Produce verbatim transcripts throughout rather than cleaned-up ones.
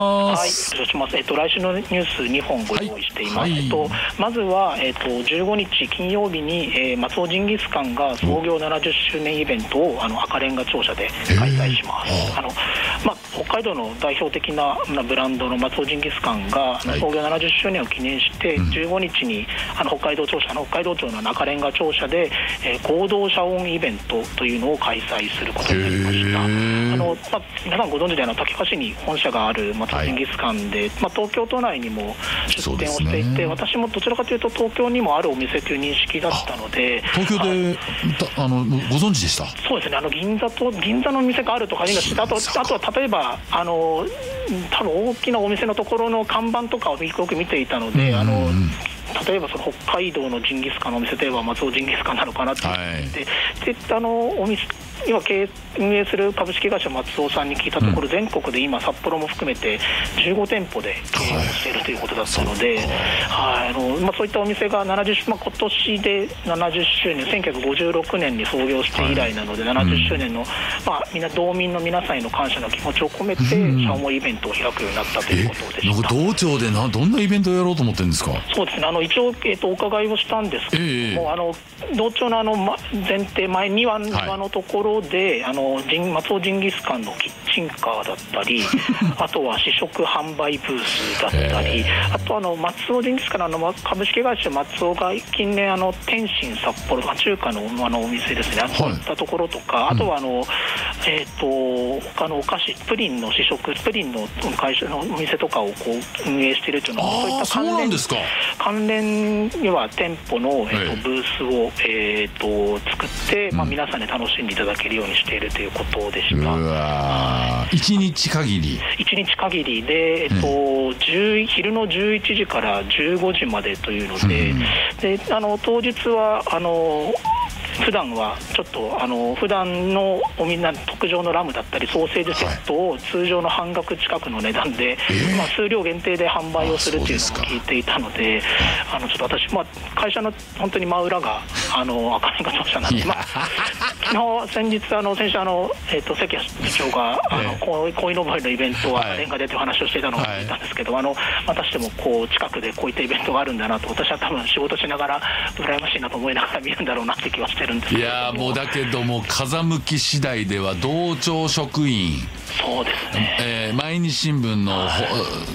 はい、失礼します。えっと、来週のニュースにほんご用意しています。はいはい、えっと、まずは、えっと、じゅうごにち金曜日に、えー、松尾ジンギスカンが創業ななじゅっしゅうねんイベントをあの赤レンガ庁舎で開催します。あの、まあ、北海道の代表的なブランドの松尾ジンギスカンが、はい、創業ななじゅっしゅうねんを記念して、うん、じゅうごにちにあの北海道庁舎の北海道庁の赤レンガ庁舎で、えー、合同遮音イベントというのを開催することになりました。あの、まあ、皆さんご存知であの竹橋に本社がある松尾ジンギスカンで、はい、まあ、東京都内にも出店をしていて、ね、私もどちらかというと東京にもあるお店という認識だったので、 東京であのご存知でした？ そうですね、あの銀座と銀座の店があるとか、あとあとは例えばあの多分大きなお店のところの看板とかをよく見ていたので、うんうんうん、あの例えばその北海道のジンギスカンのお店といえば松尾ジンギスカンなのかなって言って、はい、でであのお店今経営運営する株式会社松尾さんに聞いたところ、うん、全国で今札幌も含めてじゅうごてんぽで経営をしているということだったので、はい、あのまあ、そういったお店がななじゅっ、まあ、今年でななじゅっしゅうねん、せんきゅうひゃくごじゅうろくねんに創業して以来なので、はい、ななじゅっしゅうねんの、まあ、みんな道民の皆さんへの感謝の気持ちを込めて遮音イベントを開くようになったということでした。 なんか道庁でなどんなイベントをやろうと思ってるんですか？ そうですね、あの一応、えー、とお伺いをしたんですけども、えー、あの道庁のあの、ま、前提前庭のところで、はい、あの松尾ジンギスカンのキッチンカーだったりあとは試食販売ブースだったり、あとあの松尾ジンギスカンの株式会社松尾が近年あの天津札幌中華 の, あのお店ですね、そういったところとか、はい、あとはあの、うん、えー、と他のお菓子プリンの試食プリンの会社のお店とかをこう運営しているというのも、そういった関連関連には店舗の、えー、とブースを、えー、と作って、まあ、皆さんに楽しんでいただけるようにしているということでした。 うわー、いちにち限りいちにち限りで、えっと、うん、昼のじゅういちじからじゅうごじまでというので、うん、であの当日はあの普段はちょっとあの普段のおみんな特上のラムだったりソーセージセットを通常の半額近くの値段で、はい、まあ、数量限定で販売をするというのを聞いていたので、あのちょっと私、まあ、会社の本当に真裏があの赤レンガ庁舎なんで、まあ、昨日先日あの先週あの、えー、と関谷部長があの鯉のぼりのイベントは赤レンガでという話をしていたのを聞いたんですけど、はい、あの私でもこう近くでこういったイベントがあるんだなと、私は多分仕事しながら羨ましいなと思いながら見るんだろうなって気はしてるんですけど、 いやもうだけども風向き次第では道庁職員、 そうですね、 えー、毎日新聞の、はい、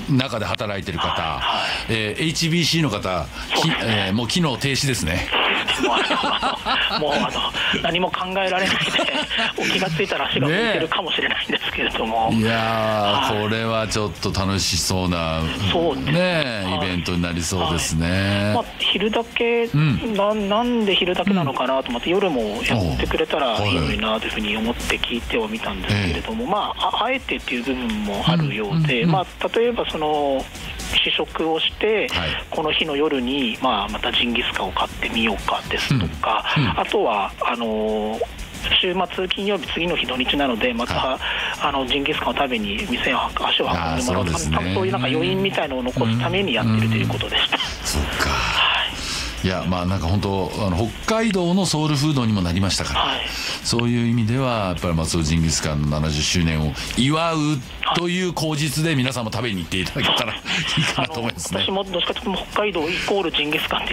中で働いてる方、はいはい、えー、エイチビーシー の方、ね、えー、もう機能停止ですね。 もうあのもうあの何も考えられないで気がついたら足が向いてるかもしれないんですけれども、 ね、いや、はい、これはちょっと楽しそうな、 そうですね、はい、イベントになりそうですね。はい、 まあ、昼だけ、うん、な, なんで昼だけなのかなと思って、うん、夜もやってくれたらいいのになというふうに思って聞いてはみたんですけれども、えー、まあ、あえてっていう部分もあるようで、うんうんうん、まあ、例えばその試食をして、はい、この日の夜に、まあ、またジンギスカンを買ってみようかですとか、うんうん、あとはあの週末金曜日次の日土日なのでまた、はい、あのジンギスカンを食べに店を足を運んでもらうため、そう、ね、そういうなんか余韻みたいのを残すためにやってるということでした。 そうか、いや、まあなんか本当あの北海道のソウルフードにもなりましたから、はい、そういう意味ではやっぱり松尾ジンギスカンのななじゅっしゅうねんを祝うという口実で皆さんも食べに行っていただけたらいいかなと思いますね。 私もどっちかというと北海道イコールジンギスカンって